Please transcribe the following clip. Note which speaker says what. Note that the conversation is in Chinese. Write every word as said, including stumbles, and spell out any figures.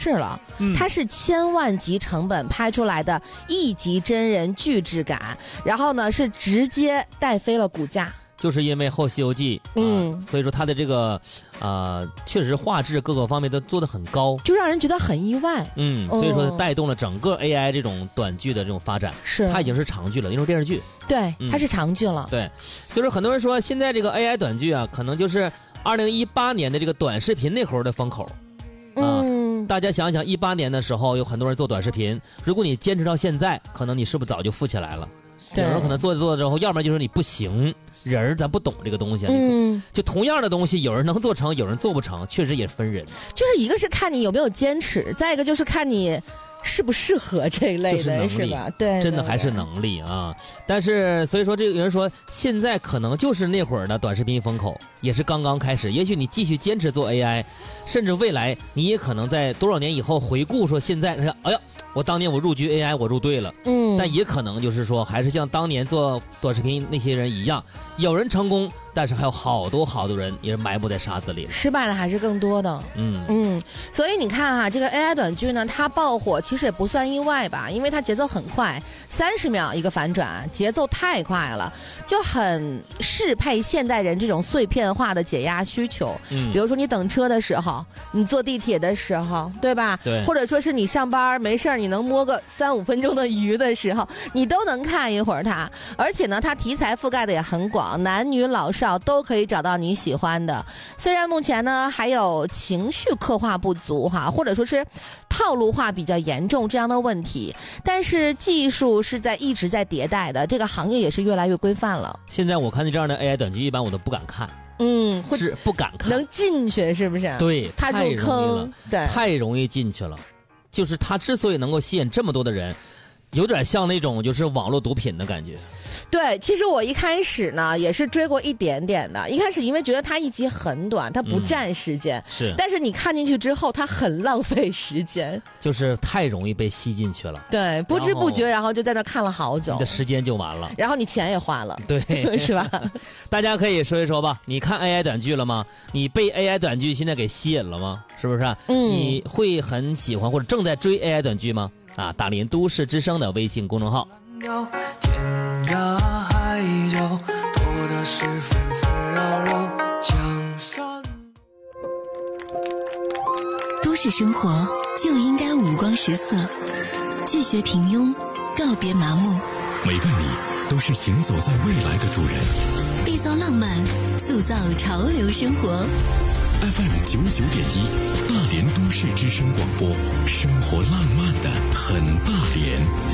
Speaker 1: 是了，嗯、它是千万级成本拍出来的一级真人巨质感，然后呢是直接带飞了股价。
Speaker 2: 就是因为后《西游记》，嗯、呃，所以说它的这个，呃，确实画质各个方面都做得很高，
Speaker 1: 就让人觉得很意外。
Speaker 2: 嗯，所以说带动了整个 A I 这种短剧的这种发展。
Speaker 1: 是，
Speaker 2: 它已经是长剧了，因为电视剧。
Speaker 1: 对，它是长剧了。
Speaker 2: 嗯、对，所以说很多人说现在这个 A I 短剧啊，可能就是二零一八年的这个短视频那会儿的风口。啊、嗯，大家想想，一八年的时候有很多人做短视频，如果你坚持到现在，可能你是不是早就富起来了？有人可能做着做着之后，要不然就是你不行，人咱不懂这个东西。嗯，就同样的东西，有人能做成，有人做不成，确实也分人。
Speaker 1: 就是一个是看你有没有坚持，再一个就是看你适不适合这一类的，
Speaker 2: 就是能力，
Speaker 1: 是吧？对，
Speaker 2: 真的还是能力啊。但是所以说，这个有人说，现在可能就是那会儿的短视频风口，也是刚刚开始。也许你继续坚持做 A I， 甚至未来你也可能在多少年以后回顾说，现在哎呀，我当年我入局 A I， 我入对了。嗯，但也可能就是说，还是像当年做短视频那些人一样，有人成功，但是还有好多好多人也是埋没在沙子里，
Speaker 1: 失败的还是更多的。嗯嗯，所以你看哈、啊，这个 A I 短剧呢，它爆火其实也不算意外吧，因为它节奏很快，三十秒一个反转，节奏太快了，就很适配现代人这种碎片化的解压需求。嗯，比如说你等车的时候，你坐地铁的时候，对吧？
Speaker 2: 对，
Speaker 1: 或者说是你上班没事儿，你能摸个三五分钟的鱼的时候，你都能看一会儿它。而且呢，它题材覆盖的也很广，男女老少都可以找到你喜欢的。虽然目前呢还有情绪刻画不足哈，或者说是套路化比较严重这样的问题，但是技术是在一直在迭代的，这个行业也是越来越规范了。
Speaker 2: 现在我看见这样的 A I 短剧，一般我都不敢看。
Speaker 1: 嗯，
Speaker 2: 是不敢看，
Speaker 1: 能进去是不是？
Speaker 2: 对，
Speaker 1: 怕入坑，对，
Speaker 2: 太容易进去了。就是它之所以能够吸引这么多的人，有点像那种就是网络毒品的感觉。
Speaker 1: 对，其实我一开始呢也是追过一点点的，一开始因为觉得它一集很短，它不占时间、嗯、
Speaker 2: 是，
Speaker 1: 但是你看进去之后它很浪费时间，
Speaker 2: 就是太容易被吸进去了。
Speaker 1: 对，不知不觉然后就在那看了好久，
Speaker 2: 你的时间就完了，
Speaker 1: 然后你钱也花了，
Speaker 2: 对
Speaker 1: 是吧？
Speaker 2: 大家可以说一说吧，你看 A I 短剧了吗？你被 A I 短剧现在给吸引了吗？是不是、啊、嗯，你会很喜欢或者正在追 A I 短剧吗？啊，大连都市之声的微信公众号。天涯海角，多的是纷纷扰扰，江山。
Speaker 3: 都市生活就应该五光十色，拒绝平庸，告别麻木。
Speaker 4: 每个你都是行走在未来的主人，
Speaker 3: 缔造浪漫，塑造潮流生活。
Speaker 4: F M 九九点一，大连都市之声广播，生活浪漫的很大连。